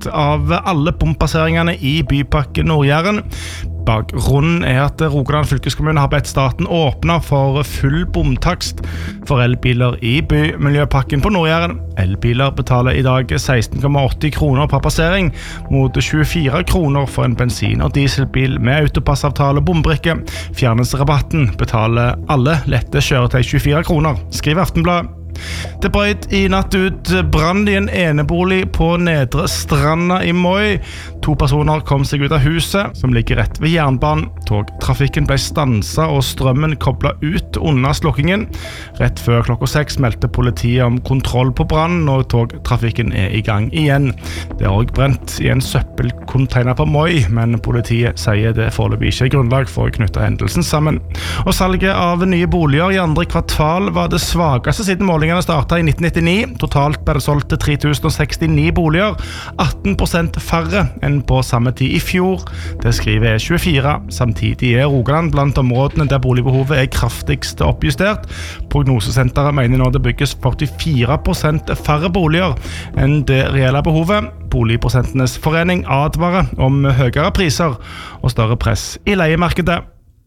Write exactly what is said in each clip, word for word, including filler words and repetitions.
prosent av alle bompasseringene i Bypakke Nord-Jæren. Bakgrunnen er at Rogaland fylkeskommune har bedt staten åpne for full bomtakst for elbiler i bymiljøpakken på Nord-Jæren. Elbiler betaler i dag seksten komma åtti kroner per passering, mot tjuefire kroner for en bensin- og dieselbil med autopassavtale og bombrikke. Fjernes rabatten betaler alle lette kjøretøy tjuefire kroner, skriver Aftenbladet. Det brøt i natt ut brann i en enebolig på Nedre Stranda i Moi. To personer kom seg ut av huset, som ligger rett ved jernbanen. Togtrafikken ble stanset og strømmen koblet ut under slokkingen. Rett før klokka seks meldte politiet om kontroll på brannen, og togtrafikken er i gang igjen. Det er også brent i en søppelcontainer på Moi, men politiet sier det foreløpig ikke er grunnlag for å knytte hendelsen sammen. Og salget av nye boliger i andre kvartal var det svakeste siden målingene startet i nitten nittini. Totalt ble det solgt til tre tusen sekstini boliger, atten prosent færre enn på samme tid i fjor. Det skriver E tjuefire. Samtidig er Rogaland blant områdene der boligbehovet er kraftigst oppjustert. Prognosesenteret mener nå det bygges førtifire prosent færre boliger enn det reelle behovet. Boligprosentenes forening advarer om høyere priser og større press i leiemarkedet.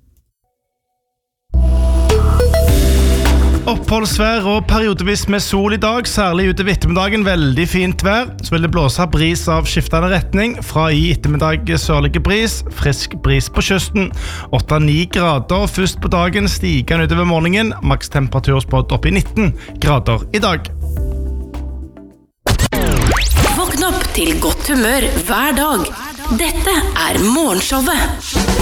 Oppholdsvær og periodevis med sol i dag, særlig ute ved ettermiddagen, veldig fint vær. Så vil det blåse bris av skiftende retning, fra i ettermiddag sørlige bris, frisk bris på kysten. åtte til ni grader først på dagen, stigende utover morgenen, maks temperatur spådd opp i nitten grader i dag. Våkn opp til godt humør hver dag. Dette er Morgenshowet.